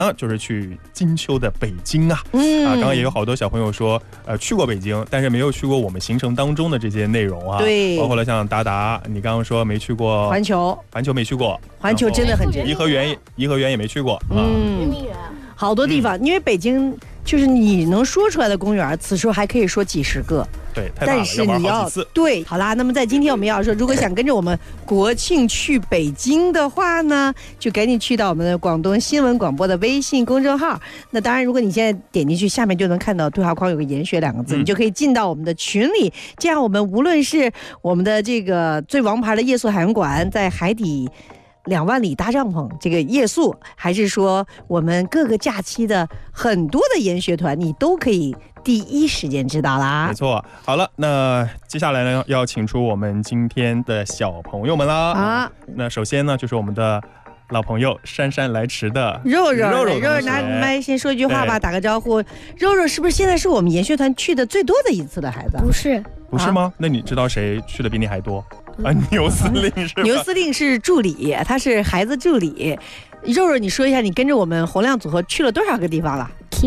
就是去金秋的北京啊。刚刚也有好多小朋友说，去过北京，但是没有去过我们行程当中的这些内容啊。 对， 包括了像达达，你刚刚说没去过环球没去过， 环球真的很值。 颐和园也没去过。 圆明园。 好多地方，因为北京就是你能说出来的公园，此处还可以说几十个。 对，太大了， 但是你要对，好啦，那么在今天我们要说，如果想跟着我们国庆去北京的话呢，就赶紧去到我们的广东新闻广播的微信公众号。那当然，如果你现在点进去，下面就能看到对话框有个研学2个字，你就可以进到我们的群里。这样我们无论是我们的这个最王牌的夜宿海洋馆，在海底2万里搭帐篷这个夜宿，还是说我们各个假期的很多的研学团，你都可以第一时间知道啦。 没错。好了，那接下来呢，要请出我们今天的小朋友们啦。那首先呢，就是我们的老朋友姗姗来迟的肉肉拿麦先说一句话吧，打个招呼。肉肉是不是现在是我们研学团去的最多的一次的孩子？ 不是吗？那你知道谁去的比你还多？牛司令是吧？ 牛司令是助理，他是孩子助理。肉肉，你说一下，你跟着我们洪亮组合去了多少个地方了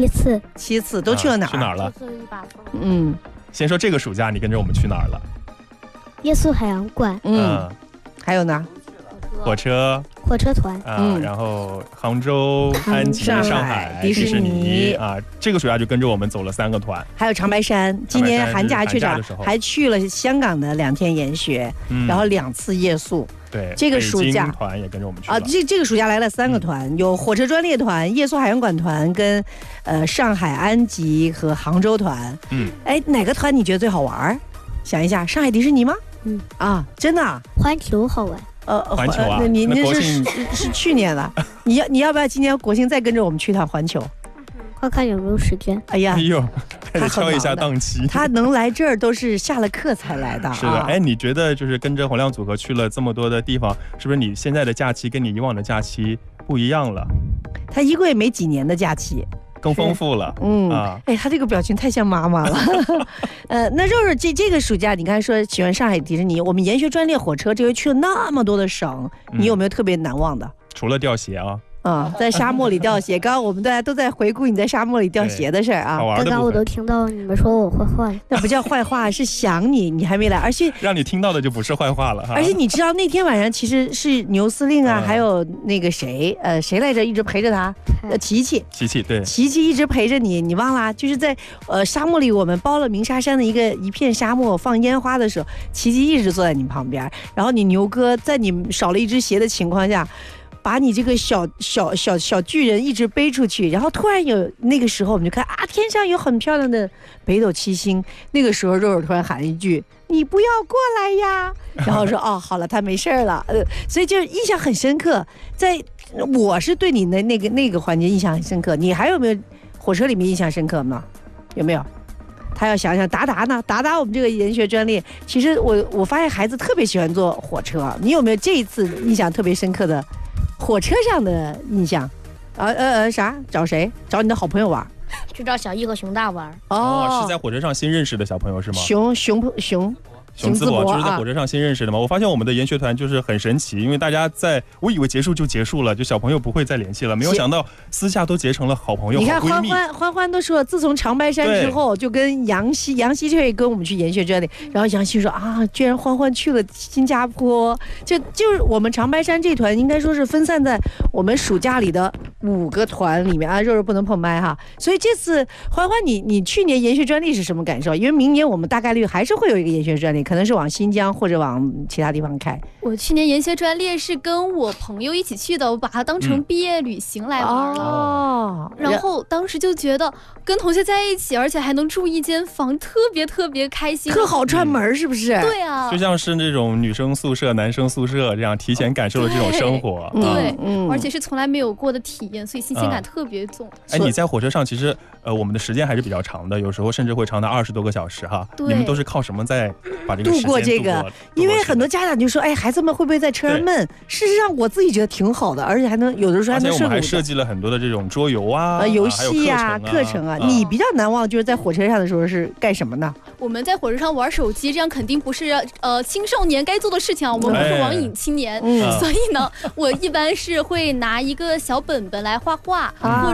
？7次，都去了哪儿？ 去哪儿了？ 先说这个暑假你跟着我们去哪儿了？ 夜宿海洋馆。 还有呢？ 火车团然后杭州、安吉、上海、迪士尼这个暑假就跟着我们走了3个团， 还有长白山。今年寒假去哪？还去了香港的2天研学，然后2次夜宿。 对， 这个暑假团也跟着我们去了这个暑假来了3个团，有火车专列团、夜宿海洋馆团跟上海安吉和杭州团。哪个团你觉得最好玩？想一下，上海迪士尼吗？真的环球好玩。 环球啊， 您是去年了。你要不要今年国庆再跟着我们去趟环球？ 看有没有时间。 哎呀， 还得敲一下档期。 他能来这儿都是下了课才来的。 是的，你觉得就是跟着洪亮组合去了这么多的地方，是不是你现在的假期跟你以往的假期不一样了？ 他一共也没几年的假期。 更丰富了。 他这个表情太像妈妈了。那肉肉这个暑假，你刚才说喜欢上海迪士尼，我们研学专列火车这回去了那么多的省，你有没有特别难忘的？ 除了掉鞋在沙漠里掉鞋。刚刚我们大家都在回顾你在沙漠里掉鞋的事儿啊。 刚刚我都听到你们说我坏话， 那不叫坏话，是想你还没来，而且让你听到的就不是坏话了。 而且你知道那天晚上其实是牛司令还有那个谁来着，一直陪着他，琪琪对， 琪琪一直陪着你，你忘了？就是在沙漠里，我们包了鸣沙山的一片沙漠放烟花的时候，琪琪一直坐在你旁边，然后你牛哥在你少了一只鞋的情况下，把你这个小巨人一直背出去，然后突然有那个时候我们就看天上有很漂亮的北斗七星，那个时候肉肉突然喊了一句你不要过来呀，然后说好了他没事了。所以就印象很深刻。我是对你的那个环节印象很深刻，你还有没有火车里面印象深刻呢？有没有？他要想想达达呢？达达我们这个研学专列，其实我发现孩子特别喜欢坐火车，你有没有这一次印象特别深刻的火车上的印象？啥？找谁？找你的好朋友玩？ 去找小易和熊大玩。 是在火车上新认识的小朋友是吗？ 熊淄博就是在火车上新认识的嘛。我发现我们的研学团就是很神奇，因为大家我以为结束就结束了，就小朋友不会再联系了，没有想到私下都结成了好朋友。 你看欢欢都说，自从长白山之后，就跟杨希就会跟我们去研学专列，然后杨希说居然欢欢去了新加坡，就是我们长白山这团应该说是分散在我们暑假里的5个团里面肉肉不能碰麦哈。所以这次欢欢你去年研学专列是什么感受？因为明年我们大概率还是会有一个研学专列。可能是往新疆或者往其他地方开。 我去年研学专列是跟我朋友一起去的，我把它当成毕业旅行来玩了。然后当时就觉得跟同学在一起，而且还能住一间房，特别开心， 特好串门，是不是？ 对啊， 就像是那种女生宿舍、男生宿舍这样提前感受了这种生活。 对，而且是从来没有过的体验，所以新鲜感特别重。 你在火车上其实我们的时间还是比较长的，有时候甚至会长达20多个小时哈。你们都是靠什么把把这个度过这个，因为很多家长就说，哎，孩子们会不会在车上闷？事实上，我自己觉得挺好的，而且还能有的时候还能顺。 我们还设计了很多的这种桌游啊、 游戏啊、课程啊。你比较难忘就是在火车上的时候是干什么呢？ 我们在火车上玩手机，这样肯定不是青少年该做的事情啊。我们不是网瘾青年，所以呢，我一般是会拿一个小本本来画画。